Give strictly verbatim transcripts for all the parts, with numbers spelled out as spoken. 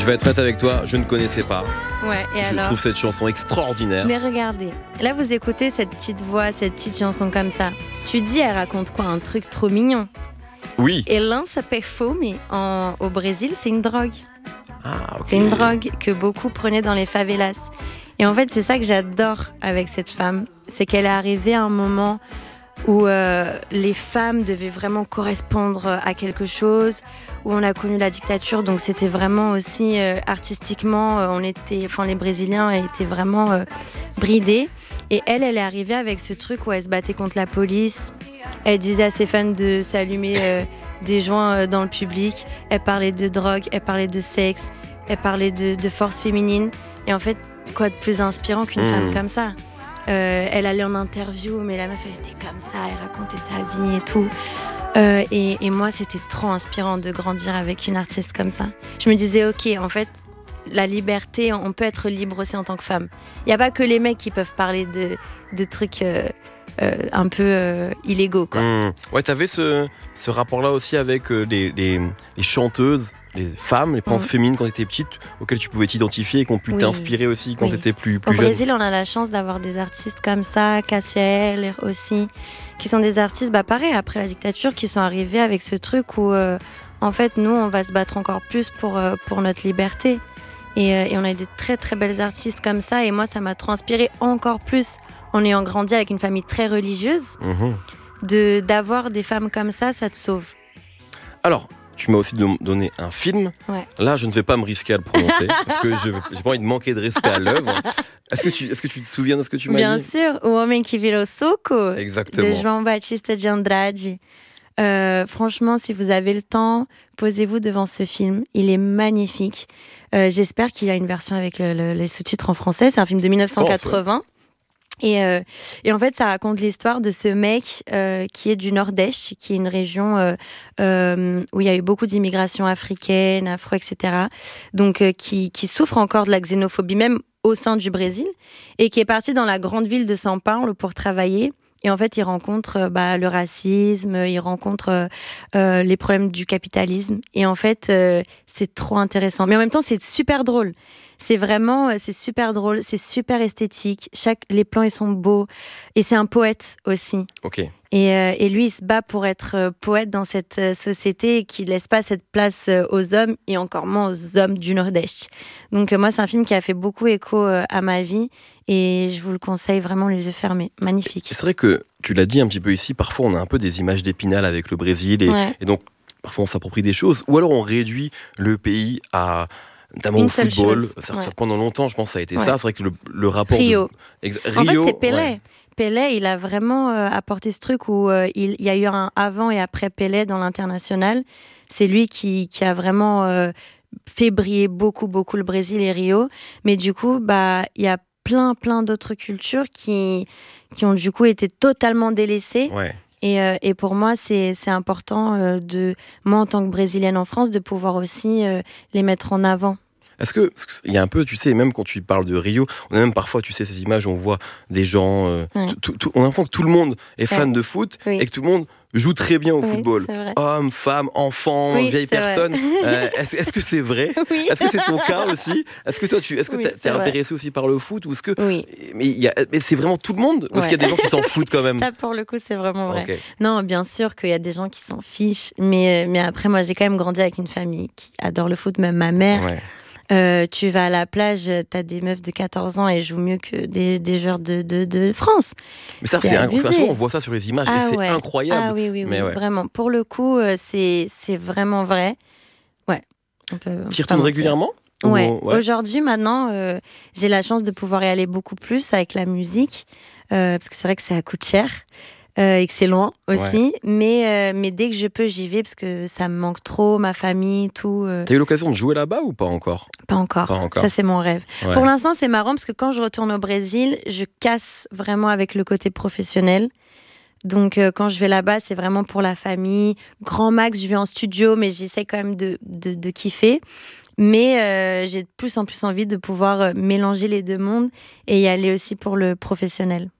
vais être honnête avec toi, je ne connaissais pas. Ouais, et je alors trouve cette chanson extraordinaire. Mais regardez, là vous écoutez cette petite voix, cette petite chanson comme ça. Tu dis, elle raconte quoi? Un truc trop mignon. Oui. Et lança perfume, en, au Brésil, c'est une drogue. Ah, ok. C'est une drogue que beaucoup prenaient dans les favelas. Et en fait, c'est ça que j'adore avec cette femme. C'est qu'elle est arrivée à un moment où euh, les femmes devaient vraiment correspondre à quelque chose, où on a connu la dictature, donc c'était vraiment aussi euh, artistiquement, euh, on était, enfin les Brésiliens étaient vraiment euh, bridés. Et elle, elle est arrivée avec ce truc où elle se battait contre la police. Elle disait à ses fans de s'allumer euh, des joints euh, dans le public. Elle parlait de drogue, elle parlait de sexe, elle parlait de, de force féminine. Et en fait, quoi de plus inspirant qu'une mmh. femme comme ça? Euh, elle allait en interview, mais la meuf, elle était comme ça, elle racontait sa vie et tout. Euh, et, et moi, c'était trop inspirant de grandir avec une artiste comme ça. Je me disais, ok, en fait, la liberté, on peut être libre aussi en tant que femme. Il n'y a pas que les mecs qui peuvent parler de, de trucs euh, euh, un peu euh, illégaux, quoi. Mmh. Ouais, t'avais ce, ce rapport-là aussi avec euh, les, les, les chanteuses, les femmes, les princes mmh. féminines quand t'étais petite, auxquelles tu pouvais t'identifier et qui ont pu oui. t'inspirer aussi quand oui. t'étais plus, plus Au jeune. Au Brésil, on a la chance d'avoir des artistes comme ça, Cassiel aussi, qui sont des artistes, bah pareil, après la dictature, qui sont arrivés avec ce truc où, euh, en fait, nous, on va se battre encore plus pour, euh, pour notre liberté. Et, euh, et on a des très très belles artistes comme ça. Et moi, ça m'a transpiré encore plus en ayant grandi avec une famille très religieuse. Mmh. De, d'avoir des femmes comme ça, ça te sauve. Alors, tu m'as aussi donné un film. Ouais. Là, je ne vais pas me risquer à le prononcer parce que je n'ai pas envie de manquer de respect à l'œuvre. Est-ce que, tu, est-ce que tu te souviens de ce que tu m'as Bien dit? Bien sûr, O Homem que Virou Suco. Exactement. De João Batista de Andrade. Euh, franchement, si vous avez le temps, posez-vous devant ce film. Il est magnifique. Euh, j'espère qu'il y a une version avec le, le, les sous-titres en français. C'est un film de dix-neuf cent quatre-vingts. Et, euh, et en fait, ça raconte l'histoire de ce mec euh, qui est du Nordeste, qui est une région euh, euh, où il y a eu beaucoup d'immigration africaine, afro, et cetera. Donc, euh, qui, qui souffre encore de la xénophobie, même au sein du Brésil, et qui est parti dans la grande ville de São Paulo pour travailler. Et en fait, il rencontre bah, le racisme, il rencontre euh, les problèmes du capitalisme. Et en fait, euh, c'est trop intéressant. Mais en même temps, c'est super drôle. C'est vraiment, c'est super drôle, c'est super esthétique. Chaque, les plans, ils sont beaux. Et c'est un poète aussi. Ok. Et, euh, et lui, il se bat pour être euh, poète dans cette euh, société qui ne laisse pas cette place euh, aux hommes et encore moins aux hommes du Nordeste. Donc euh, moi, c'est un film qui a fait beaucoup écho euh, à ma vie et je vous le conseille vraiment les yeux fermés. Magnifique. C'est vrai que tu l'as dit un petit peu ici, parfois on a un peu des images d'Épinal avec le Brésil et, ouais. et donc parfois on s'approprie des choses ou alors on réduit le pays à... notamment au football. Ça, ouais. ça, pendant longtemps, je pense que ça a été ouais. ça. C'est vrai que le, le rapport... Rio. De... Ex... En Rio, fait, c'est Pelé. Ouais. Pelé, il a vraiment euh, apporté ce truc où euh, il, il y a eu un avant et après Pelé dans l'international. C'est lui qui, qui a vraiment euh, fait briller beaucoup, beaucoup le Brésil et Rio. Mais du coup, bah, il y a plein, plein d'autres cultures qui, qui ont du coup été totalement délaissées. Ouais. Et, euh, et pour moi, c'est, c'est important, euh, de, moi en tant que Brésilienne en France, de pouvoir aussi euh, les mettre en avant. Est-ce que, il y a un peu, tu sais, même quand tu parles de Rio, on a même parfois, tu sais, ces images où on voit des gens, euh, ouais. tout, tout, on a l'impression que tout le monde est fan ouais. de foot oui. et que tout le monde joue très bien au oui, football. Hommes, femmes, enfants, oui, vieilles personnes. Euh, est-ce, est-ce que c'est vrai? Oui. Est-ce que c'est ton cas aussi? Est-ce que toi, tu, est-ce que oui, t'es intéressé aussi par le foot ou est-ce que oui. mais, y a, mais c'est vraiment tout le monde? Parce ouais. qu'il y a des gens qui s'en foutent quand même. Ça, pour le coup, c'est vraiment vrai. Okay. Non, bien sûr qu'il y a des gens qui s'en fichent, mais, mais après, moi, j'ai quand même grandi avec une famille qui adore le foot, même ma mère. Ouais. Euh, tu vas à la plage, t'as des meufs de quatorze ans et jouent mieux que des, des joueurs de, de, de France. Mais ça, c'est, c'est incroyable. On voit ça sur les images ah et c'est ouais. incroyable. Ah oui, oui, oui, ouais. vraiment. Pour le coup, c'est, c'est vraiment vrai. Ouais. Tu y retournes régulièrement? Ouais. ouais. Aujourd'hui, maintenant, euh, j'ai la chance de pouvoir y aller beaucoup plus avec la musique, euh, parce que c'est vrai que ça coûte cher. Euh, et que c'est loin aussi, ouais. mais, euh, mais dès que je peux, j'y vais parce que ça me manque trop, ma famille, tout. Euh... T'as eu l'occasion de jouer là-bas ou pas encore? Pas encore. Pas encore. Ça, c'est mon rêve. Ouais. Pour l'instant, c'est marrant parce que quand je retourne au Brésil, je casse vraiment avec le côté professionnel. Donc, euh, quand je vais là-bas, c'est vraiment pour la famille. Grand max, je vais en studio, mais j'essaie quand même de, de, de kiffer. Mais euh, j'ai de plus en plus envie de pouvoir euh, mélanger les deux mondes et y aller aussi pour le professionnel.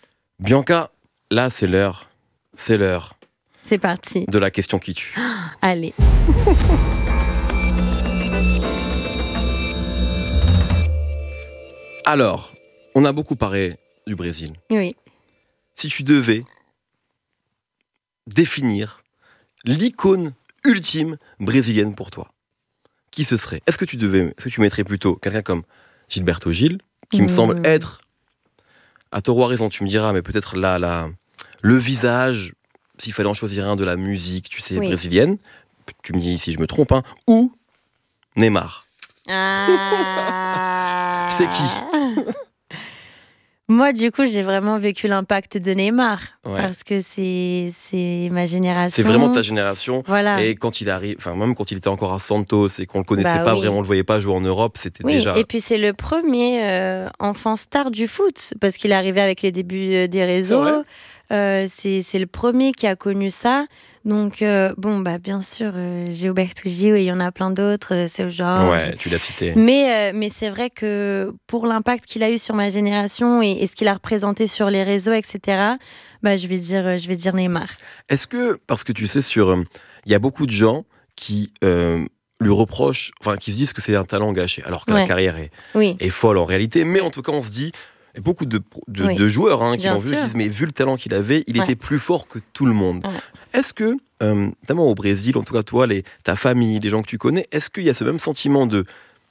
Bianca, là, c'est l'heure, c'est l'heure. C'est parti. De la question qui tue. Allez. Alors, on a beaucoup parlé du Brésil. Oui. Si tu devais définir l'icône ultime brésilienne pour toi, qui ce serait ? Est-ce que tu devais, est-ce que tu mettrais plutôt quelqu'un comme Gilberto Gil, qui mmh. me semble être, à tort ou à raison, tu me diras, mais peut-être là, là, le visage, s'il fallait en choisir un de la musique, tu sais, oui. brésilienne, tu me dis si je me trompe, hein, ou Neymar. Ah. C'est qui ? Moi, du coup, j'ai vraiment vécu l'impact de Neymar. Ouais. Parce que c'est, c'est ma génération. C'est vraiment ta génération. Voilà. Et quand il arrive, enfin, même quand il était encore à Santos et qu'on le connaissait bah, pas oui. vraiment, on le voyait pas jouer en Europe, c'était oui. déjà. Et puis, c'est le premier euh, enfant star du foot. Parce qu'il est arrivé avec les débuts des réseaux. C'est, euh, c'est, c'est le premier qui a connu ça. Donc, euh, bon, bah, bien sûr, euh, Gilberto Gil, et il y en a plein d'autres, euh, c'est le genre. Ouais, tu l'as cité. Mais, euh, mais c'est vrai que pour l'impact qu'il a eu sur ma génération et, et ce qu'il a représenté sur les réseaux, et cetera, bah, je vais dire, je vais dire Neymar. Est-ce que, parce que tu sais, sur, il euh, y a beaucoup de gens qui euh, lui reprochent, enfin, qui se disent que c'est un talent gâché, alors que ouais. la carrière est, oui. est folle en réalité, mais en tout cas, on se dit. Et beaucoup de, de, oui. de joueurs hein, qui Bien l'ont sûr. vu disent mais vu le talent qu'il avait, il ouais. était plus fort que tout le monde. Ouais. Est-ce que, euh, notamment au Brésil, en tout cas toi, les, ta famille, les gens que tu connais, est-ce qu'il y a ce même sentiment de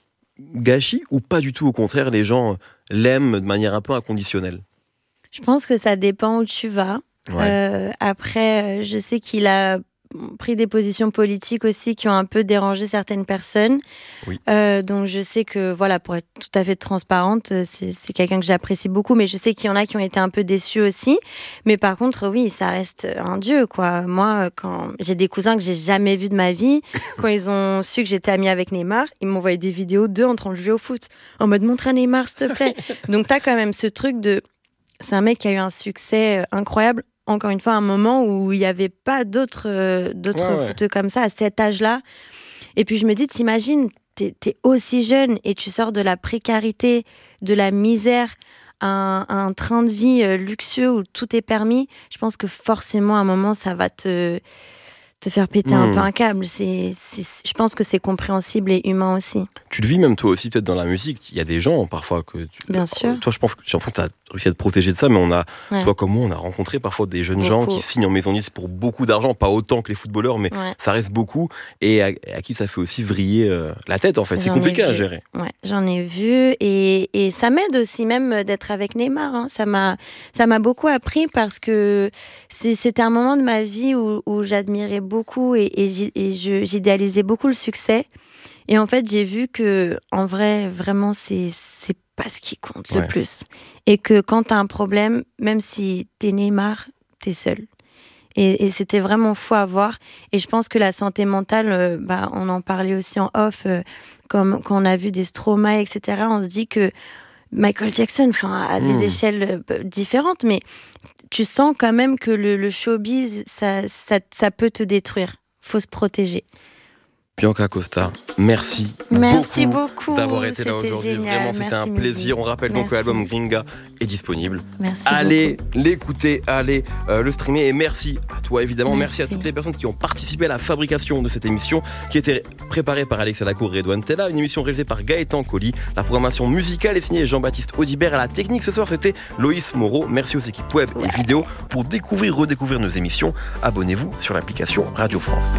gâchis ou pas du tout ? Au contraire, les gens l'aiment de manière un peu inconditionnelle ? Je pense que ça dépend où tu vas. Ouais. Euh, après, je sais qu'il a pris des positions politiques aussi qui ont un peu dérangé certaines personnes. Oui. Euh, donc je sais que, voilà, pour être tout à fait transparente, c'est, c'est quelqu'un que j'apprécie beaucoup, mais je sais qu'il y en a qui ont été un peu déçus aussi. Mais par contre, oui, ça reste un dieu, quoi. Moi, quand j'ai des cousins que j'ai jamais vus de ma vie, quand ils ont su que j'étais amie avec Neymar, ils m'envoyaient des vidéos d'eux en train de jouer au foot, en mode montre à Neymar, s'il te plaît. Donc t'as quand même ce truc de... C'est un mec qui a eu un succès incroyable. Encore une fois, un moment où il n'y avait pas d'autres, euh, d'autres ouais, ouais. footeux comme ça à cet âge-là. Et puis je me dis, t'imagines, t'es, t'es aussi jeune et tu sors de la précarité, de la misère, un, un train de vie euh, luxueux où tout est permis. Je pense que forcément, à un moment, ça va te, te faire péter mmh. un peu un câble. C'est, c'est, je pense que c'est compréhensible et humain aussi. Tu le vis même toi aussi peut-être dans la musique. Il y a des gens parfois que... Tu, Bien sûr. Toi, je pense que j'ai l'impression que tu as réussi à te protéger de ça, mais on a, ouais. toi comme moi, on a rencontré parfois des jeunes beaucoup. gens qui signent en maison disque pour beaucoup d'argent, pas autant que les footballeurs, mais ouais. ça reste beaucoup, et à, à qui ça fait aussi vriller euh, la tête en fait. C'est j'en compliqué à gérer. Ouais, j'en ai vu, et, et ça m'aide aussi même d'être avec Neymar. Hein. Ça m'a, ça m'a beaucoup appris parce que c'est, c'était un moment de ma vie où, où j'admirais beaucoup et, et, j'y, et je, j'idéalisais beaucoup le succès. Et en fait, j'ai vu que, en vrai, vraiment, c'est, c'est pas ce qui compte ouais. le plus. Et que quand t'as un problème, même si t'es Neymar, t'es seul. Et, et c'était vraiment fou à voir. Et je pense que la santé mentale, euh, bah, on en parlait aussi en off, euh, comme quand on a vu des Stromae, et cetera. On se dit que Michael Jackson, enfin, à des mmh. échelles euh, différentes, mais tu sens quand même que le, le showbiz, ça, ça, ça peut te détruire. Faut se protéger. Bianca Costa, merci, merci beaucoup, beaucoup d'avoir été c'était là aujourd'hui. Génial. Vraiment, c'était merci un plaisir. Midi. On rappelle merci. donc que l'album Gringa est disponible. Merci allez beaucoup. l'écouter, allez euh, le streamer. Et merci à toi, évidemment. Merci. merci à toutes les personnes qui ont participé à la fabrication de cette émission, qui était préparée par Alex Lacour et Redouane Tella. Une émission réalisée par Gaëtan Colli. La programmation musicale est signée Jean-Baptiste Audibert. À la technique ce soir, c'était Loïs Moreau. Merci aux équipes web ouais. et vidéo. Pour découvrir, redécouvrir nos émissions, abonnez-vous sur l'application Radio France.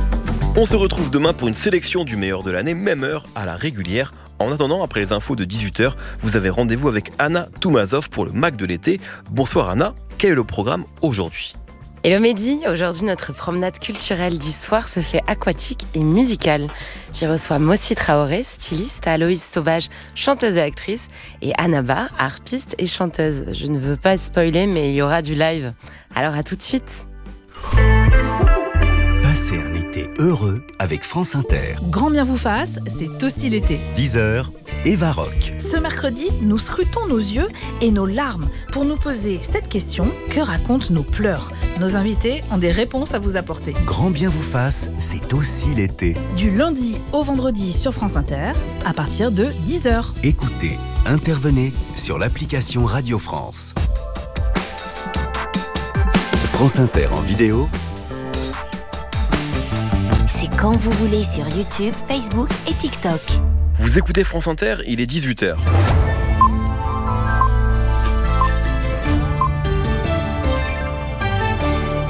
On se retrouve demain pour une sélection du meilleur de l'année, même heure à la régulière. En attendant, après les infos de dix-huit heures, vous avez rendez-vous avec Anna Toumazov pour le Mac de l'été. Bonsoir Anna, quel est le programme aujourd'hui ? Hello Mehdi, aujourd'hui notre promenade culturelle du soir se fait aquatique et musicale. J'y reçois Mossi Traoré, styliste, Aloïse Sauvage, chanteuse et actrice, et Anaba, harpiste et chanteuse. Je ne veux pas spoiler, mais il y aura du live. Alors à tout de suite. Passez un été heureux avec France Inter. Grand bien vous fasse, c'est aussi l'été. dix heures, Eva Rock. Ce mercredi, nous scrutons nos yeux et nos larmes pour nous poser cette question: que racontent nos pleurs ? Nos invités ont des réponses à vous apporter. Grand bien vous fasse, c'est aussi l'été. Du lundi au vendredi sur France Inter, à partir de dix heures. Écoutez, intervenez sur l'application Radio France. France Inter en vidéo. C'est quand vous voulez sur YouTube, Facebook et TikTok. Vous écoutez France Inter, il est dix-huit heures.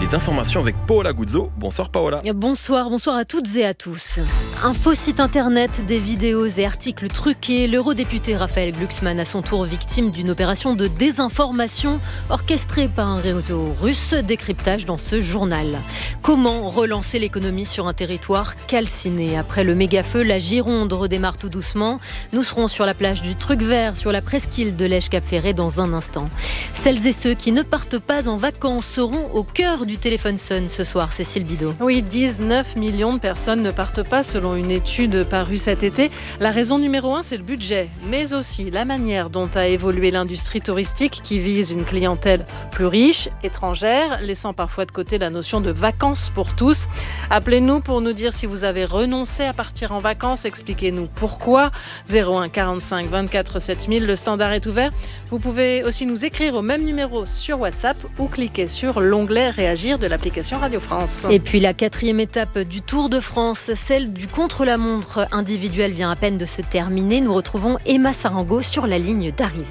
les informations avec Paola Guzzo. Bonsoir Paola. Bonsoir, bonsoir à toutes et à tous. Un faux site internet, des vidéos et articles truqués. L'eurodéputé Raphaël Glucksmann à son tour victime d'une opération de désinformation orchestrée par un réseau russe. Décryptage dans ce journal. Comment relancer l'économie sur un territoire calciné? Après le méga-feu, la Gironde redémarre tout doucement. Nous serons sur la plage du Truc Vert, sur la presqu'île de Lège-Cap-Ferré dans un instant. Celles et ceux qui ne partent pas en vacances seront au cœur du téléphone Sun ce soir. Cécile Bidot. Oui, dix-neuf millions de personnes ne partent pas selon une étude parue cet été. La raison numéro un, c'est le budget, mais aussi la manière dont a évolué l'industrie touristique qui vise une clientèle plus riche, étrangère, laissant parfois de côté la notion de vacances pour tous. Appelez-nous pour nous dire si vous avez renoncé à partir en vacances. Expliquez-nous pourquoi. zéro un quarante-cinq vingt-quatre sept mille, le standard est ouvert. Vous pouvez aussi nous écrire au même numéro sur WhatsApp ou cliquer sur l'onglet Réagir de l'application Radio France. Et puis la quatrième étape du Tour de France, celle du contre-la-montre individuel vient à peine de se terminer. Nous retrouvons Emma Sarango sur la ligne d'arrivée.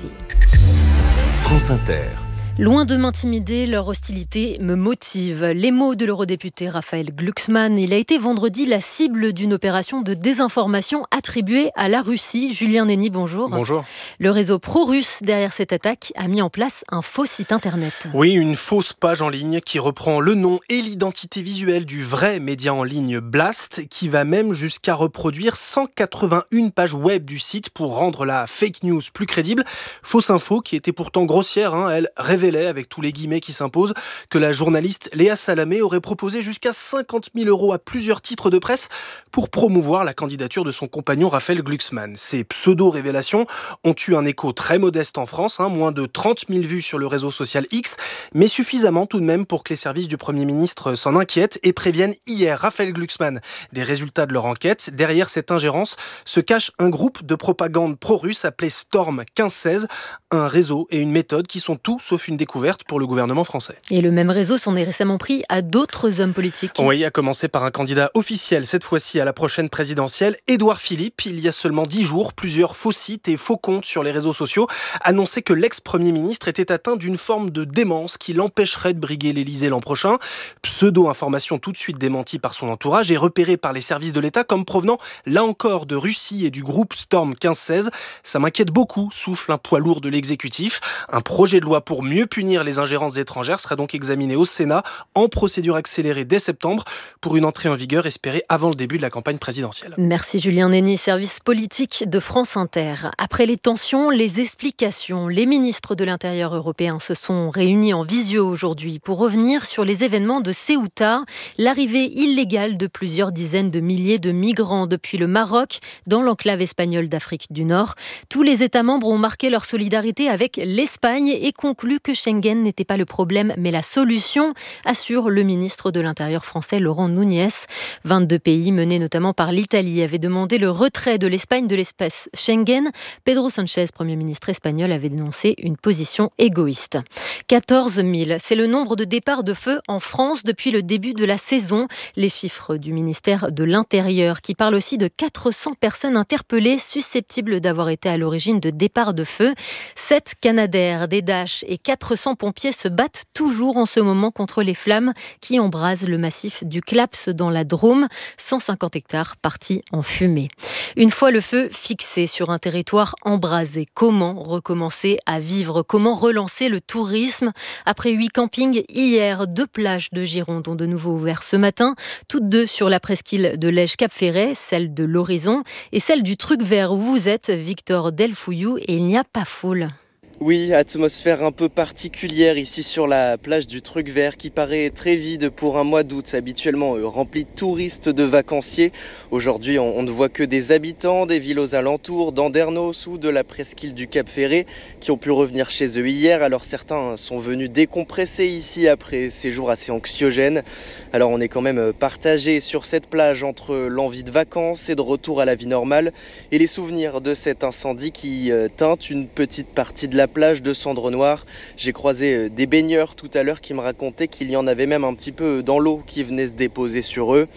France Inter. Loin de m'intimider, leur hostilité me motive. Les mots de l'eurodéputé Raphaël Glucksmann. Il a été vendredi la cible d'une opération de désinformation attribuée à la Russie. Julien Nény, bonjour. Bonjour. Le réseau pro-russe derrière cette attaque a mis en place un faux site internet. Oui, une fausse page en ligne qui reprend le nom et l'identité visuelle du vrai média en ligne Blast, qui va même jusqu'à reproduire cent quatre-vingt-une pages web du site pour rendre la fake news plus crédible. Fausse info qui était pourtant grossière, hein, elle révélait, avec tous les guillemets qui s'imposent, que la journaliste Léa Salamé aurait proposé jusqu'à cinquante mille euros à plusieurs titres de presse pour promouvoir la candidature de son compagnon Raphaël Glucksmann. Ces pseudo-révélations ont eu un écho très modeste en France, hein, moins de trente mille vues sur le réseau social X, mais suffisamment tout de même pour que les services du Premier ministre s'en inquiètent et préviennent hier Raphaël Glucksmann des résultats de leur enquête. Derrière cette ingérence se cache un groupe de propagande pro-russe appelé Storm quinze seize, un réseau et une méthode qui sont tout sauf une découverte pour le gouvernement français. Et le même réseau s'en est récemment pris à d'autres hommes politiques. Oui, à commencer par un candidat officiel, cette fois-ci à la prochaine présidentielle, Édouard Philippe. Il y a seulement dix jours, plusieurs faux sites et faux comptes sur les réseaux sociaux annonçaient que l'ex-premier ministre était atteint d'une forme de démence qui l'empêcherait de briguer l'Élysée l'an prochain. Pseudo-information tout de suite démentie par son entourage et repérée par les services de l'État comme provenant, là encore, de Russie et du groupe Storm quinze seize. Ça m'inquiète beaucoup, souffle un poids lourd de l'exécutif. Un projet de loi pour mieux punir les ingérences étrangères sera donc examiné au Sénat en procédure accélérée dès septembre pour une entrée en vigueur espérée avant le début de la campagne présidentielle. Merci Julien Nény, service politique de France Inter. Après les tensions, les explications, les ministres de l'Intérieur européens se sont réunis en visio aujourd'hui pour revenir sur les événements de Ceuta, l'arrivée illégale de plusieurs dizaines de milliers de migrants depuis le Maroc dans l'enclave espagnole d'Afrique du Nord. Tous les États membres ont marqué leur solidarité avec l'Espagne et conclu que Schengen n'était pas le problème mais la solution, assure le ministre de l'Intérieur français Laurent Nunez. vingt-deux pays menés notamment par l'Italie avaient demandé le retrait de l'Espagne de l'espace Schengen. Pedro Sánchez, Premier ministre espagnol, avait dénoncé une position égoïste. quatorze mille, c'est le nombre de départs de feu en France depuis le début de la saison. Les chiffres du ministère de l'Intérieur qui parlent aussi de quatre cents personnes interpellées susceptibles d'avoir été à l'origine de départs de feu. Sept Canadair, des Dash et quatre cents pompiers se battent toujours en ce moment contre les flammes qui embrasent le massif du Claps dans la Drôme. cent cinquante hectares partis en fumée. Une fois le feu fixé sur un territoire embrasé, comment recommencer à vivre? Comment relancer le tourisme? Après huit campings hier, deux plages de Gironde ont de nouveau ouvert ce matin, toutes deux sur la presqu'île de Lège-Cap-Ferré, celle de l'Horizon et celle du Truc Vert où vous êtes, Victor Delfouillou, et il n'y a pas foule. Oui, atmosphère un peu particulière ici sur la plage du Truc Vert qui paraît très vide pour un mois d'août, habituellement rempli de touristes, de vacanciers. Aujourd'hui, on ne voit que des habitants des villes aux alentours, d'Andernos ou de la presqu'île du Cap Ferré qui ont pu revenir chez eux hier. Alors certains sont venus décompresser ici après ces jours assez anxiogènes. Alors on est quand même partagé sur cette plage entre l'envie de vacances et de retour à la vie normale et les souvenirs de cet incendie qui teinte une petite partie de la plage de cendres noires. J'ai croisé des baigneurs tout à l'heure qui me racontaient qu'il y en avait même un petit peu dans l'eau qui venait se déposer sur eux.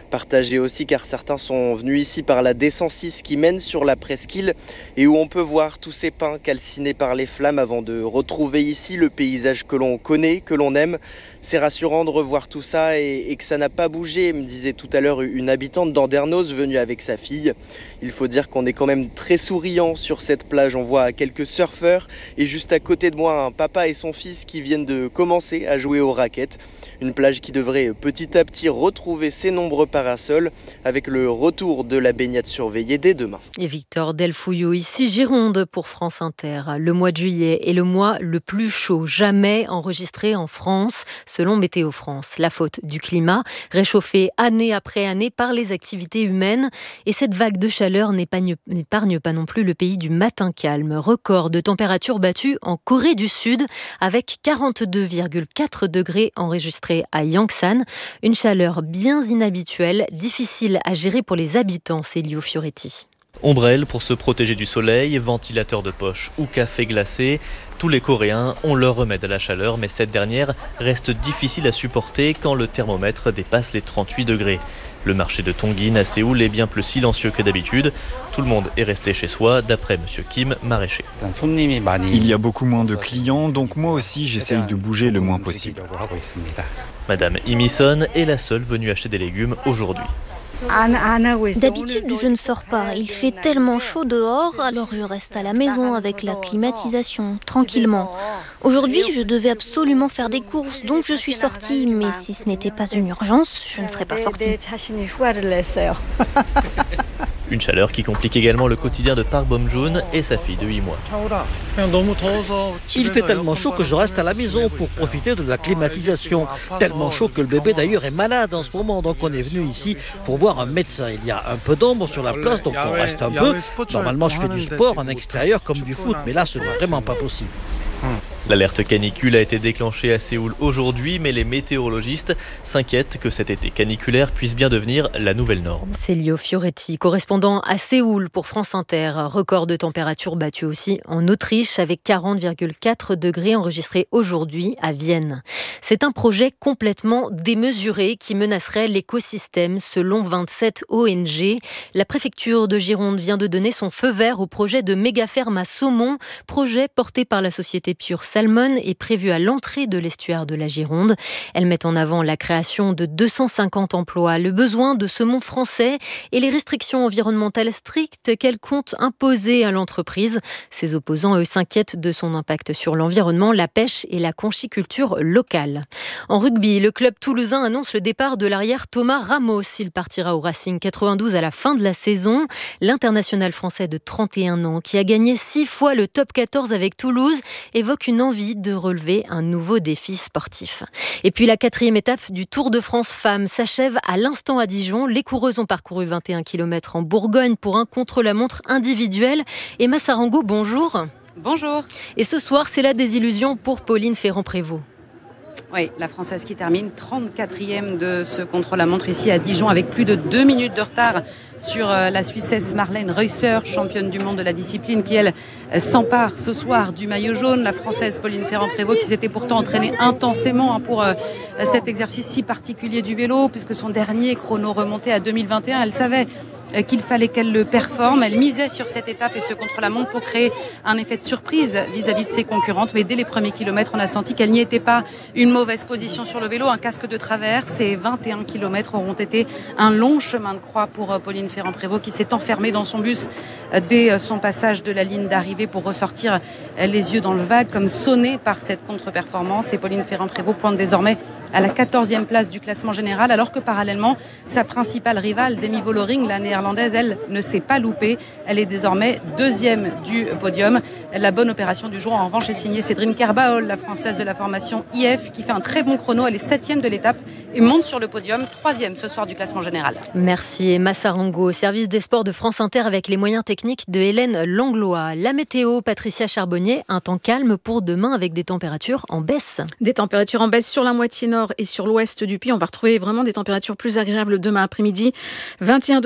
Partagé aussi car certains sont venus ici par la D cent six qui mène sur la presqu'île et où on peut voir tous ces pins calcinés par les flammes avant de retrouver ici le paysage que l'on connaît, que l'on aime. C'est rassurant de revoir tout ça et, et que ça n'a pas bougé, me disait tout à l'heure une habitante d'Andernos venue avec sa fille. Il faut dire qu'on est quand même très souriant sur cette plage. On voit quelques surfeurs et juste à côté de moi un papa et son fils qui viennent de commencer à jouer aux raquettes. Une plage qui devrait petit à petit retrouver ses nombreux parasols avec le retour de la baignade surveillée dès demain. Et Victor Delfouillot, ici Gironde pour France Inter. Le mois de juillet est le mois le plus chaud jamais enregistré en France, selon Météo France. La faute du climat, réchauffé année après année par les activités humaines. Et cette vague de chaleur n'épargne, n'épargne pas non plus le pays du matin calme. Record de température battue en Corée du Sud avec quarante-deux virgule quatre degrés enregistrés à Yangsan. Une chaleur bien inhabituelle, difficile à gérer pour les habitants, Célio Fioretti. Ombrelle pour se protéger du soleil, ventilateur de poche ou café glacé. Tous les Coréens ont leur remède à la chaleur, mais cette dernière reste difficile à supporter quand le thermomètre dépasse les trente-huit degrés. Le marché de Tongin à Séoul est bien plus silencieux que d'habitude. Tout le monde est resté chez soi, d'après M. Kim, maraîcher. Il y a beaucoup moins de clients, donc moi aussi j'essaye de bouger le moins possible. Madame Imison est la seule venue acheter des légumes aujourd'hui. D'habitude, je ne sors pas. Il fait tellement chaud dehors, alors je reste à la maison avec la climatisation, tranquillement. Aujourd'hui, je devais absolument faire des courses, donc je suis sortie. Mais si ce n'était pas une urgence, je ne serais pas sortie. Une chaleur qui complique également le quotidien de Park Bom-joon et sa fille de huit mois. Il fait tellement chaud que je reste à la maison pour profiter de la climatisation. Tellement chaud que le bébé d'ailleurs est malade en ce moment, donc on est venu ici pour voir un médecin. Il y a un peu d'ombre sur la place, donc on reste un peu. Normalement je fais du sport en extérieur comme du foot, mais là ce n'est vraiment pas possible. L'alerte canicule a été déclenchée à Séoul aujourd'hui, mais les météorologistes s'inquiètent que cet été caniculaire puisse bien devenir la nouvelle norme. Célio Fioretti, correspondant à Séoul pour France Inter. Record de température battu aussi en Autriche avec quarante virgule quatre degrés enregistrés aujourd'hui à Vienne. C'est un projet complètement démesuré qui menacerait l'écosystème selon vingt-sept O N G. La préfecture de Gironde vient de donner son feu vert au projet de méga-ferme à saumon, projet porté par la société Pure Salmon est prévue à l'entrée de l'estuaire de la Gironde. Elle met en avant la création de deux cent cinquante emplois, le besoin de saumon français et les restrictions environnementales strictes qu'elle compte imposer à l'entreprise. Ses opposants, eux, s'inquiètent de son impact sur l'environnement, la pêche et la conchiculture locale. En rugby, le club toulousain annonce le départ de l'arrière Thomas Ramos. Il partira au Racing quatre-vingt-douze à la fin de la saison. L'international français de trente et un ans, qui a gagné six fois le top quatorze avec Toulouse, évoque une envie de relever un nouveau défi sportif. Et puis la quatrième étape du Tour de France Femmes s'achève à l'instant à Dijon. Les coureuses ont parcouru vingt et un kilomètres en Bourgogne pour un contre-la-montre individuel. Emma Sarango, bonjour. Bonjour. Et ce soir, c'est la désillusion pour Pauline Ferrand-Prévot. Oui, la Française qui termine trente-quatrième de ce contre-la-montre ici à Dijon avec plus de deux minutes de retard sur la Suissesse Marlène Reusser, championne du monde de la discipline, qui elle s'empare ce soir du maillot jaune. La Française Pauline Ferrand-Prévot qui s'était pourtant entraînée intensément pour cet exercice si particulier du vélo, puisque son dernier chrono remontait à deux mille vingt et un. Elle savait qu'il fallait qu'elle le performe. Elle misait sur cette étape et ce contre-la-montre pour créer un effet de surprise vis-à-vis de ses concurrentes. Mais dès les premiers kilomètres, on a senti qu'elle n'y était pas. Une mauvaise position sur le vélo, un casque de travers. Ces vingt et un kilomètres auront été un long chemin de croix pour Pauline Ferrand-Prévot qui s'est enfermée dans son bus dès son passage de la ligne d'arrivée pour ressortir les yeux dans le vague, comme sonnée par cette contre-performance. Et Pauline Ferrand-Prévot pointe désormais à la quatorzième place du classement général, alors que parallèlement, sa principale rivale, Demi Vollering, la néerlandaise, elle ne s'est pas loupée. Elle est désormais deuxième du podium. La bonne opération du jour, en revanche, est signée Cédrine Kerbaol, la française de la formation I F, qui fait un très bon chrono. Elle est septième de l'étape et monte sur le podium, troisième ce soir du classement général. Merci Emma Sarango. Service des sports de France Inter avec les moyens techniques de Hélène Langlois. La météo, Patricia Charbonnier, un temps calme pour demain avec des températures en baisse. Des températures en baisse sur la moitié nord et sur l'ouest du pays. On va retrouver vraiment des températures plus agréables demain après-midi. vingt et un degrés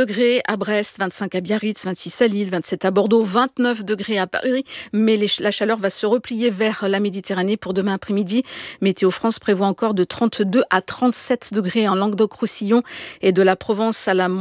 à Brest, vingt-cinq à Biarritz, vingt-six à Lille, vingt-sept à Bordeaux, vingt-neuf degrés à Paris. Mais les, la chaleur va se replier vers la Méditerranée pour demain après-midi. Météo France prévoit encore de trente-deux à trente-sept degrés en Languedoc-Roussillon et de la Provence à la